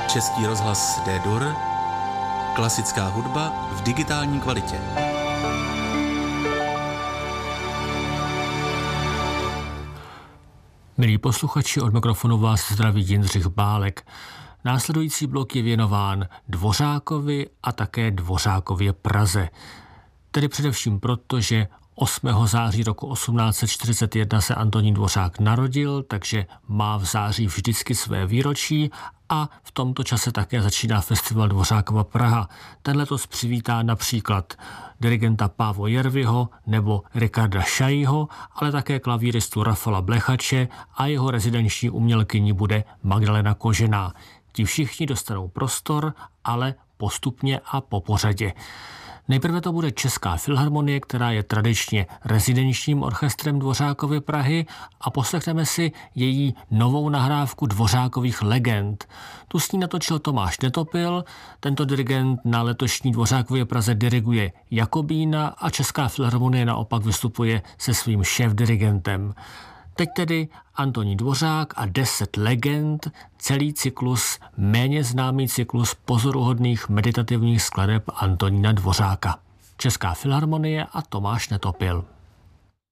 Český rozhlas D-Dur, klasická hudba v digitální kvalitě. Milí posluchači, od mikrofonu vás zdraví Jindřich Bálek. Následující blok je věnován Dvořákovi a také Dvořákově Praze. Tedy především proto, že 8. září roku 1841 se Antonín Dvořák narodil, takže má v září vždycky své výročí a v tomto čase také začíná festival Dvořákova Praha. Ten letos přivítá například dirigenta Pávo Jerviho nebo Ricarda Šajího, ale také klavíristu Rafala Blechače a jeho rezidenční umělkyní bude Magdalena Kožená. Ti všichni dostanou prostor, ale postupně a po pořadě. Nejprve to bude Česká filharmonie, která je tradičně rezidenčním orchestrem Dvořákovy Prahy, a poslechneme si její novou nahrávku Dvořákových legend. Tu s ní natočil Tomáš Netopil, tento dirigent na letošní Dvořákově Praze diriguje Jakobína a Česká filharmonie naopak vystupuje se svým šéfdirigentem. Teď tedy Antonín Dvořák a 10 legend, celý cyklus, méně známý cyklus pozoruhodných meditativních skladeb Antonína Dvořáka. Česká filharmonie a Tomáš Netopil.